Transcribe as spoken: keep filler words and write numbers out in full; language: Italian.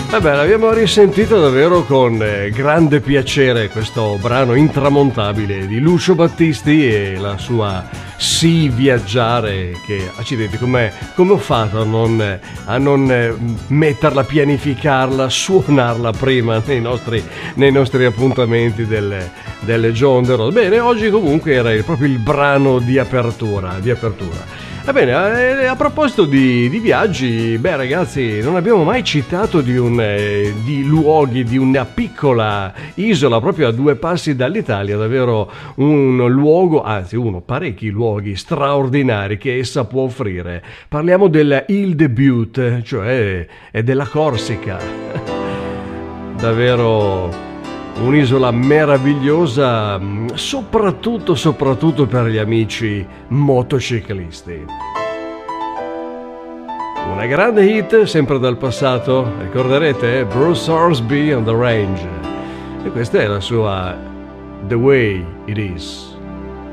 Vabbè, l'abbiamo risentito davvero con eh, grande piacere questo brano intramontabile di Lucio Battisti e la sua Sì viaggiare, che accidenti, come ho fatto a non, a non eh, metterla, pianificarla, suonarla prima nei nostri, nei nostri appuntamenti delle, delle John the Road. Bene, oggi comunque era proprio il brano di apertura, di apertura. Va bene, eh, a proposito di, di viaggi, beh ragazzi, non abbiamo mai citato di, un, eh, di luoghi, di una piccola isola proprio a due passi dall'Italia, davvero un luogo, anzi uno, parecchi luoghi straordinari che essa può offrire. Parliamo della Île de Bute, cioè è della Corsica. Davvero un'isola meravigliosa, soprattutto, soprattutto per gli amici motociclisti. Una grande hit, sempre dal passato, ricorderete? Bruce Hornsby on the Range. E questa è la sua The Way It Is.